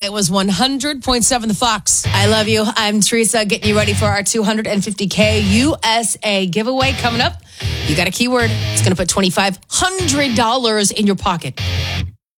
It was 100.7 The Fox. I love you. I'm Teresa, getting you ready for our $250K USA giveaway coming up. You got a keyword. It's going to put $2,500 in your pocket.